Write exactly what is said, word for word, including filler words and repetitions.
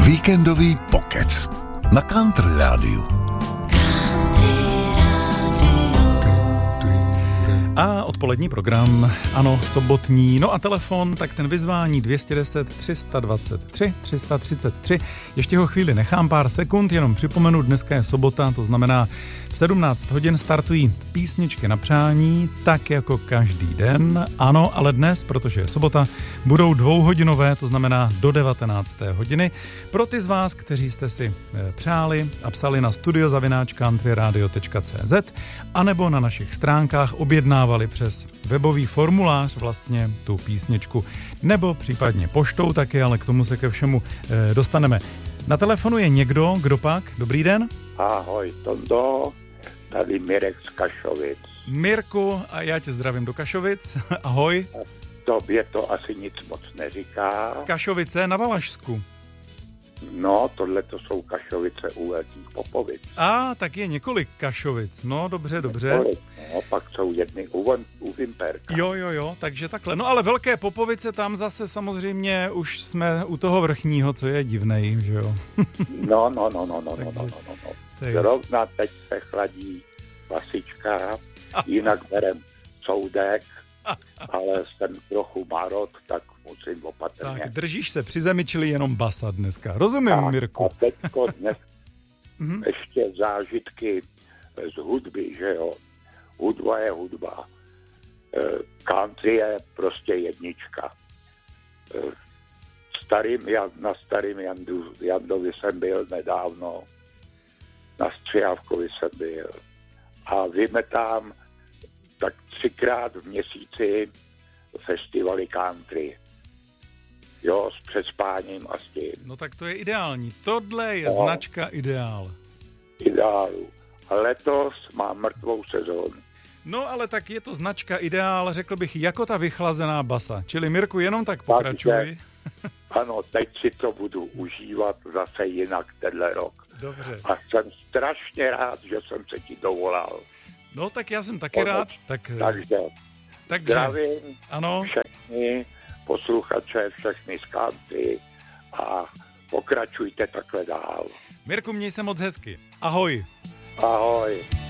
Víkendový pokec na Country Rádiu. A odpolední program, ano, sobotní, no a telefon, tak ten vyzvání dvě stě deset, tři sta dvacet tři, tři sta třicet tři. Ještě ho chvíli nechám, pár sekund, jenom připomenu, dneska je sobota, to znamená v sedmnáct hodin startují písničky na přání, tak jako každý den. Ano, ale dnes, protože je sobota, budou dvouhodinové, to znamená do devatenácté hodiny. Pro ty z vás, kteří jste si přáli a psali na studio zavináč country radio tečka cé zet anebo na našich stránkách objednávali přes webový formulář vlastně tu písničku, nebo případně poštou taky, ale k tomu se ke všemu e, dostaneme. Na telefonu je někdo, kdo pak? Dobrý den. Ahoj, Tondo, tady Mirek z Kašovic. Mirku, a já tě zdravím do Kašovic. Ahoj. Tobě to asi nic moc neříká. Kašovice na Valašsku. No, tohle to jsou Kašovice u Velkých Popovic. A, tak je několik Kašovic. No, dobře, dobře. Několik, no, pak jsou jedny u, u Vimperka. Jo, jo, jo, takže takhle. No, ale Velké Popovice, tam zase samozřejmě už jsme u toho vrchního, co je divnej, že jo? No, no, no, no, no, no, no, no, no. Zrovna teď se chladí klasička, jinak berem soudek, ale jsem trochu marot, tak musím opatrně. Tak, držíš se při zemi, čili jenom basa dneska. Rozumím, a, Mirku. A teďko dnes ještě zážitky z hudby, že jo. Hudba je hudba. Country je prostě jednička. Starým, na starým Jandu, Jandovi jsem byl nedávno, na Střihavkovi jsem byl a vymetám tak třikrát v měsíci festivaly country. Jo, s přespáním a s tím. No tak to je ideální. Tohle je no, značka Ideál. Ideálu. A letos má mrtvou sezónu. No ale tak je to značka Ideál, řekl bych, jako ta vychlazená basa. Čili Mirku, jenom tak pokračuj. Takže, ano, teď si to budu užívat zase jinak tenhle rok. Dobře. A jsem strašně rád, že jsem se ti dovolal. No tak já jsem taky rád. Tak, takže, takže zdravím ano. všechny posluchače, všechny z country a pokračujte takhle dál. Mirku, měj se moc hezky. Ahoj. Ahoj.